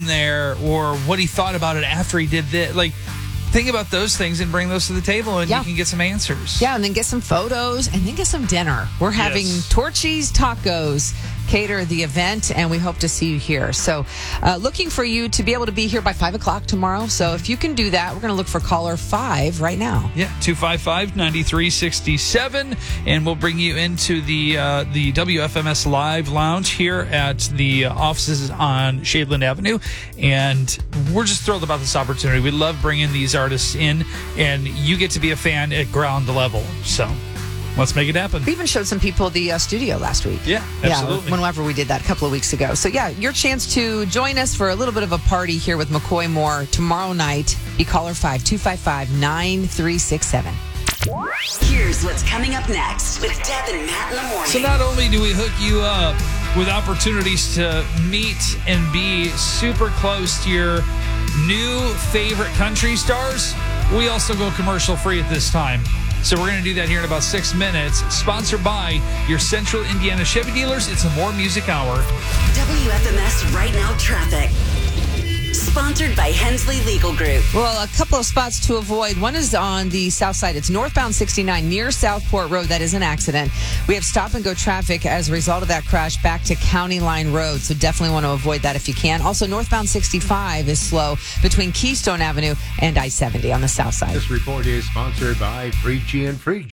there, or what he thought about it after he did this. Like, think about those things and bring those to the table, and you can get some answers. Yeah, and then get some photos, and then get some dinner. We're having Torchy's Tacos cater the event, and we hope to see you here. So looking for you to be able to be here by 5 o'clock tomorrow. So if you can do that, we're going to look for caller 5 right now. Yeah, 255-9367, and we'll bring you into the WFMS Live Lounge here at the offices on Shadeland Avenue, and we're just thrilled about this opportunity. We love bringing these artists in, and you get to be a fan at ground level. So let's make it happen. We even showed some people the studio last week. Yeah, absolutely. Yeah, whenever we did that a couple of weeks ago. So, yeah, your chance to join us for a little bit of a party here with McCoy Moore tomorrow night. Be caller 5, 255-9367. Here's what's coming up next with Deb and Matt in the morning. So not only do we hook you up with opportunities to meet and be super close to your new favorite country stars, we also go commercial free at this time. So we're going to do that here in about 6 minutes. Sponsored by your Central Indiana Chevy dealers. It's a More Music Hour. WFMS Right Now Traffic. Sponsored by Hensley Legal Group. Well, a couple of spots to avoid. One is on the south side. It's northbound 69 near Southport Road. That is an accident. We have stop-and-go traffic as a result of that crash back to County Line Road. So definitely want to avoid that if you can. Also, northbound 65 is slow between Keystone Avenue and I-70 on the south side. This report is sponsored by Freegee and Free.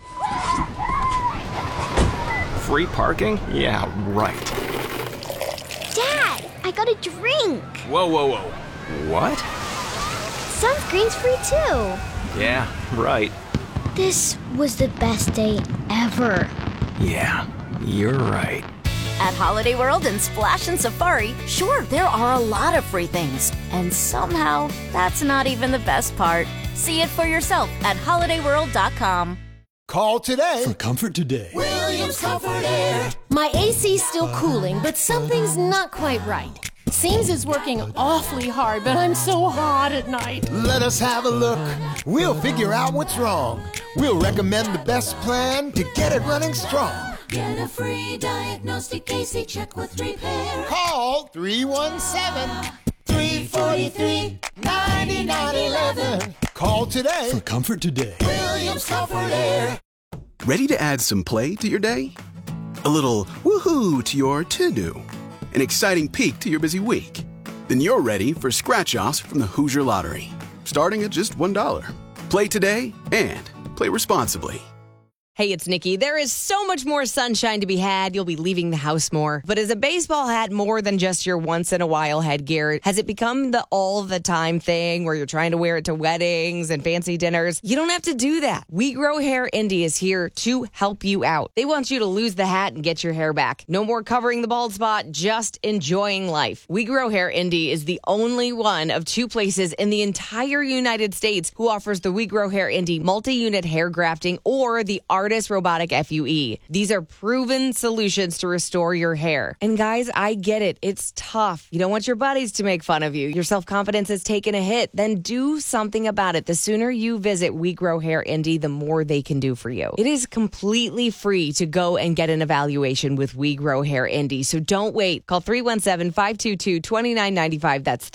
Free parking? Yeah, right. Dad, I got a drink. Whoa. What? Sunscreen's free too. Yeah, right. This was the best day ever. Yeah, you're right. At Holiday World and Splash and Safari, sure, there are a lot of free things. And somehow, that's not even the best part. See it for yourself at holidayworld.com. Call today for comfort today. Williams Comfort Air. My AC's still cooling, but something's not quite right. Seems it's working awfully hard, but I'm so hot at night. Let us have a look. We'll figure out what's wrong. We'll recommend the best plan to get it running strong. Get a free diagnostic AC check with repair. Call 317-343-9911. Call today for comfort today. Williams Comfort Air. Ready to add some play to your day? A little woohoo to your to-do? An exciting peek to your busy week? Then you're ready for scratch-offs from the Hoosier Lottery, starting at just $1. Play today and play responsibly. Hey, it's Nikki. There is so much more sunshine to be had. You'll be leaving the house more. But is a baseball hat more than just your once-in-a-while headgear? Has it become the all-the-time thing where you're trying to wear it to weddings and fancy dinners? You don't have to do that. We Grow Hair Indie is here to help you out. They want you to lose the hat and get your hair back. No more covering the bald spot, just enjoying life. We Grow Hair Indie is the only one of 2 places in the entire United States who offers the We Grow Hair Indie multi-unit hair grafting or the Artist Robotic FUE. These are proven solutions to restore your hair. And guys, I get it. It's tough. You don't want your buddies to make fun of you. Your self-confidence has taken a hit. Then do something about it. The sooner you visit We Grow Hair Indie, the more they can do for you. It is completely free to go and get an evaluation with We Grow Hair Indie. So don't wait. Call 317-522-2995. That's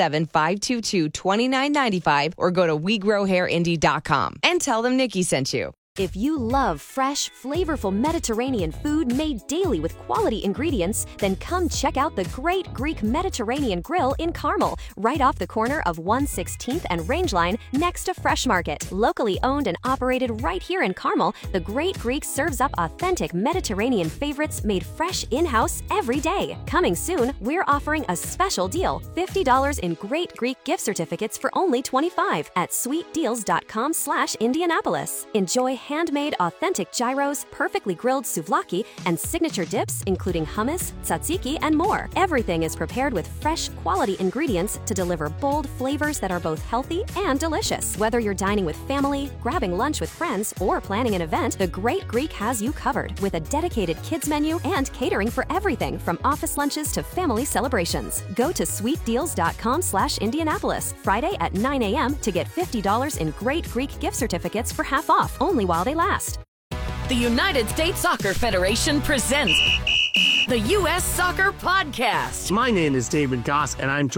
317-522-2995 or go to WeGrowHairIndie.com and tell them Nikki sent you. If you love fresh, flavorful Mediterranean food made daily with quality ingredients, then come check out the Great Greek Mediterranean Grill in Carmel, right off the corner of 116th and Rangeline next to Fresh Market. Locally owned and operated right here in Carmel, the Great Greek serves up authentic Mediterranean favorites made fresh in-house every day. Coming soon, we're offering a special deal, $50 in Great Greek gift certificates for only $25 at sweetdeals.com/Indianapolis. Enjoy handmade authentic gyros, perfectly grilled souvlaki, and signature dips including hummus, tzatziki, and more. Everything is prepared with fresh, quality ingredients to deliver bold flavors that are both healthy and delicious. Whether you're dining with family, grabbing lunch with friends, or planning an event, the Great Greek has you covered with a dedicated kids menu and catering for everything from office lunches to family celebrations. Go to sweetdeals.com/Indianapolis Friday at 9 a.m. to get $50 in Great Greek gift certificates for half off, only while they last. The United States Soccer Federation presents the U.S. Soccer Podcast. My name is David Goss, and I'm